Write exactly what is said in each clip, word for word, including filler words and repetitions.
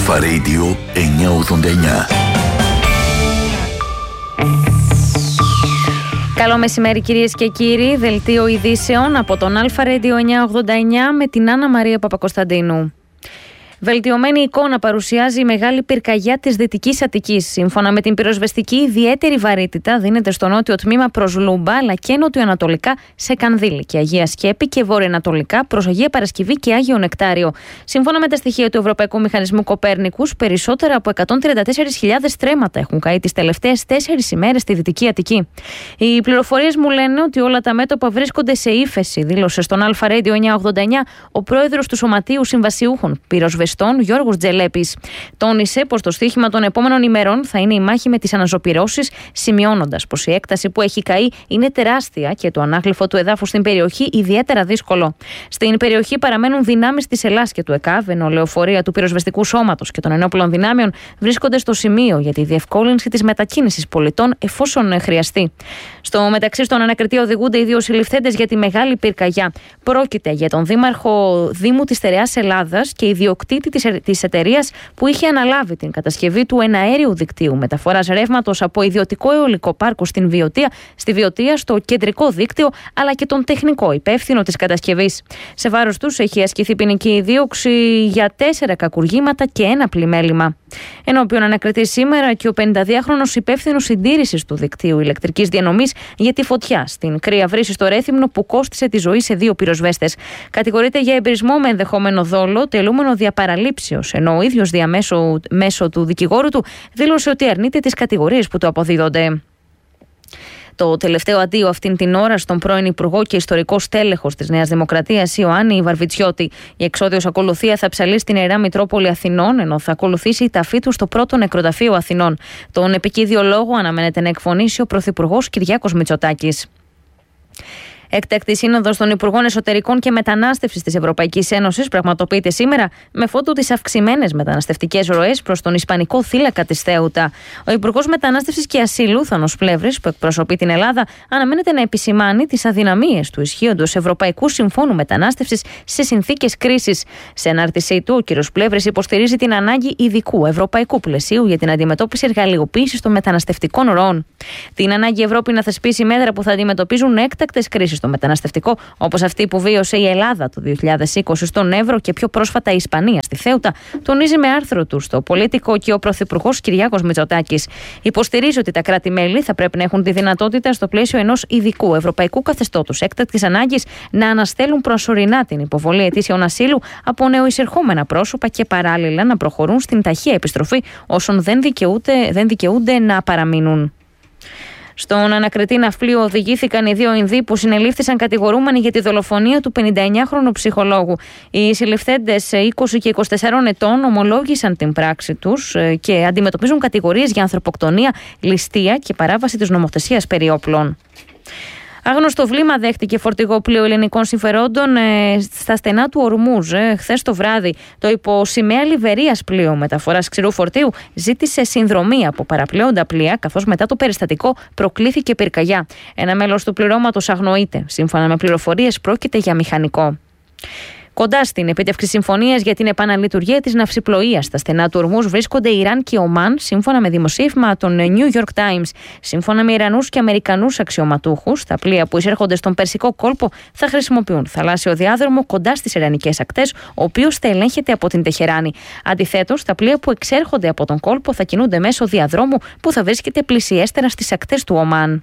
Αλφα Radio εννιακόσια ογδόντα εννιά. Καλό μεσημέρι κυρίες και κύριοι, δελτίο ειδήσεων από τον Αλφα Radio εννιακόσια ογδόντα εννιά με την Άννα Μαρία Παπακοσταντίνου. Βελτιωμένη εικόνα παρουσιάζει η μεγάλη πυρκαγιά της Δυτικής Αττικής. Σύμφωνα με την πυροσβεστική, ιδιαίτερη βαρύτητα δίνεται στο νότιο τμήμα προς Λούμπα, αλλά και νοτιοανατολικά σε Κανδύλη και Αγία Σκέπη και βορειοανατολικά προς Αγία Παρασκευή και Άγιο Νεκτάριο. Σύμφωνα με τα στοιχεία του Ευρωπαϊκού Μηχανισμού Κοπέρνικους, περισσότερα από εκατόν τριάντα τέσσερις χιλιάδες στρέμματα έχουν καεί τις τελευταίες τέσσερις ημέρες στη Δυτική Αττική. Οι πληροφορίες μου λένε ότι όλα τα μέτωπα βρίσκονται σε ύφεση, δήλωσε στον Αλφα Radio εννιακόσια ογδόντα εννιά ο πρόεδρος του Σωματείου Συμβασιούχων Πυροσβεστών Γιώργος Τζελέπης. Τόνισε πως το στοίχημα των επόμενων ημερών θα είναι η μάχη με τις αναζωπυρώσεις, σημειώνοντας πως η έκταση που έχει καεί είναι τεράστια και το ανάγλυφο του εδάφους στην περιοχή ιδιαίτερα δύσκολο. Στην περιοχή παραμένουν δυνάμεις της ΕΛΑΣ και του ΕΚΑΒ, ενώ λεωφορεία του πυροσβεστικού σώματος και των ενόπλων δυνάμεων βρίσκονται στο σημείο για τη διευκόλυνση της μετακίνησης πολιτών εφόσον χρειαστεί. Στο μεταξύ, στον ανακριτή οδηγούνται οι δύο συλληφθέντες για τη μεγάλη πυρκαγιά. Πρόκειται για τον δήμαρχο Δήμου της Στερεάς Ελλάδας και ιδιοκτήτη της εταιρείας που είχε αναλάβει την κατασκευή του εναέριου δικτύου μεταφοράς ρεύματος από ιδιωτικό αιωλικό πάρκο στην Βιωτία, στη Βιωτία στο κεντρικό δίκτυο, αλλά και τον τεχνικό υπεύθυνο της κατασκευής. Σε βάρος τους έχει ασκηθεί ποινική δίωξη για τέσσερα κακουργήματα και ένα πλημέλημα. Ενώπιον ανακριτή σήμερα και ο πενηνταδυάχρονος υπεύθυνος συντήρησης του δικτύου ηλεκτρικής διανομής για τη φωτιά στην Κρύα Βρύση στο Ρέθυμνο που κόστισε τη ζωή σε δύο πυροσβέστες. Κατηγορείται για εμπειρισμό με ενδεχόμενο δόλο, τελούμενο διαπαραλήψεως, ενώ ο ίδιος διαμέσω μέσω του δικηγόρου του δήλωσε ότι αρνείται τις κατηγορίες που του αποδίδονται. Το τελευταίο αντίο αυτήν την ώρα στον πρώην Υπουργό και ιστορικό στέλεχος της Νέας Δημοκρατίας, Ιωάννη Βαρβιτσιώτη. Η εξόδιος ακολουθία θα ψαλεί στην Ιερά Μητρόπολη Αθηνών, ενώ θα ακολουθήσει η ταφή του στο πρώτο νεκροταφείο Αθηνών. Τον επικίδιο λόγο αναμένεται να εκφωνήσει ο Πρωθυπουργός Κυριάκος Μητσοτάκης. Έκτακτη σύνοδος των Υπουργών Εσωτερικών και Μετανάστευσης της Ευρωπαϊκής Ένωσης πραγματοποιείται σήμερα με φώτο τις αυξημένες μεταναστευτικές ροές προς τον Ισπανικό θύλακα της Θέουτα. Ο Υπουργός Μετανάστευσης και Ασύλου, Θανος Πλεύρης, που εκπροσωπεί την Ελλάδα, αναμένεται να επισημάνει τις αδυναμίες του ισχύοντος Ευρωπαϊκού Συμφώνου Μετανάστευσης σε συνθήκες κρίσης. Σε ανάρτησή του, ο κ. Πλεύρης υποστηρίζει την ανάγκη ειδικού ευρωπαϊκού πλαισίου για την αντιμετώπιση εργαλειοποίησης των μεταναστευτικών ροών. Την ανάγκη η Ευρώπη να θεσπίσει μέτρα που θα αντιμετωπίζουν έκτακτες κρίσεις στο μεταναστευτικό, όπως αυτή που βίωσε η Ελλάδα το δύο χιλιάδες είκοσι στον Εύρο και πιο πρόσφατα η Ισπανία στη Θέουτα, τονίζει με άρθρο του στο Πολίτικο και ο Πρωθυπουργός Κυριάκος Μητσοτάκης. Υποστηρίζει ότι τα κράτη-μέλη θα πρέπει να έχουν τη δυνατότητα στο πλαίσιο ενός ειδικού ευρωπαϊκού καθεστώτος έκτακτης ανάγκης να αναστέλουν προσωρινά την υποβολή αιτήσεων ασύλου από νεοεισερχόμενα πρόσωπα και παράλληλα να προχωρούν στην ταχεία επιστροφή όσων δεν δικαιούνται, δεν δικαιούνται να παραμείνουν. Στον ανακριτή ναυπλίο οδηγήθηκαν οι δύο Ινδοί που συνελήφθησαν κατηγορούμενοι για τη δολοφονία του πενηνταεννιάχρονου ψυχολόγου. Οι συλληφθέντες είκοσι και είκοσι τεσσάρων ετών ομολόγησαν την πράξη τους και αντιμετωπίζουν κατηγορίες για ανθρωποκτονία, ληστεία και παράβαση της νομοθεσίας περί όπλων. Άγνωστο βλήμα δέχτηκε φορτηγό πλοίο ελληνικών συμφερόντων ε, στα στενά του Ορμούζ ε, χθες το βράδυ. Το υπό σημαία Λιβερίας πλοίο μεταφοράς ξηρού φορτίου ζήτησε συνδρομή από παραπλέοντα πλοία, καθώς μετά το περιστατικό προκλήθηκε πυρκαγιά. Ένα μέλος του πληρώματος αγνοείται. Σύμφωνα με πληροφορίες, πρόκειται για μηχανικό. Κοντά στην επίτευξη συμφωνίας για την επαναλειτουργία της ναυσιπλοείας στα στενά του Ορμούζ βρίσκονται Ιράν και Ομάν, σύμφωνα με δημοσίευμα των New York Times. Σύμφωνα με Ιρανούς και Αμερικανούς αξιωματούχους, τα πλοία που εισέρχονται στον Περσικό κόλπο θα χρησιμοποιούν θαλάσσιο διάδρομο κοντά στις ιρανικές ακτές, ο οποίος θα ελέγχεται από την Τεχεράνη. Αντιθέτως, τα πλοία που εξέρχονται από τον κόλπο θα κινούνται μέσω διαδρόμου που θα βρίσκεται πλησιέστερα στις ακτές του Ομάν.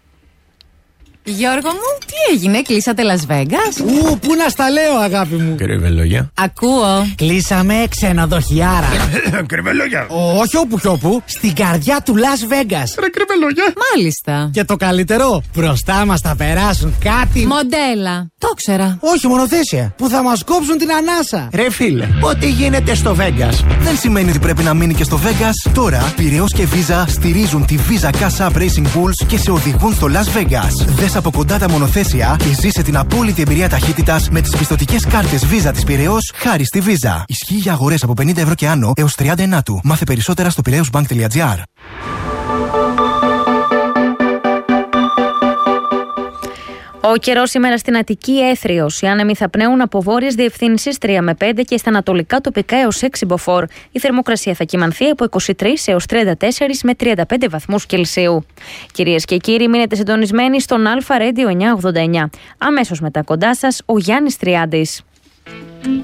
Γιώργο μου, τι έγινε, κλείσατε Las Vegas? Ου, πού να στα λέω, αγάπη μου. Κρυβελόγια. Ακούω. Κλείσαμε ξενοδοχιάρα. Κρυβελόγια. Όχι όπου κι όπου, στην καρδιά του Las Vegas. Ρε κρυβελόγια. Μάλιστα. Και το καλύτερο, μπροστά μας θα περάσουν κάτι. Μοντέλα. Το ξέρα. Όχι, μονοθέσια. Που θα μας κόψουν την ανάσα. Ρε φίλε, ό,τι γίνεται στο Vegas δεν σημαίνει ότι πρέπει να μείνει και στο Vegas. Τώρα, Πειραιώς και Visa στηρίζουν τη Visa Cash App Racing Bulls και σε οδηγούν στο Las Vegas. Δες από κοντά τα μονοθέσια και ζήσε την απόλυτη εμπειρία ταχύτητας με τις πιστωτικές κάρτες Visa της Πειραιώς χάρη στη Visa. Ισχύει για αγορές από πενήντα ευρώ και άνω έως τριάντα ενάτου. Μάθε περισσότερα στο πειραιώσμπανκ τελεία τζι άρ. Ο καιρός σήμερα στην Αττική έθριος. Οι άνεμοι θα πνέουν από βόρειες διευθύνσεις τρία με πέντε και στα ανατολικά τοπικά έως έξι μποφόρ. Η θερμοκρασία θα κυμανθεί από είκοσι τρεις έως τριάντα τέσσερα με τριάντα πέντε βαθμούς Κελσίου. Κυρίες και κύριοι, μείνετε συντονισμένοι στον Αλφα Radio εννιακόσια ογδόντα εννιά. Αμέσως μετά κοντά σας ο Γιάννης Τριάντης.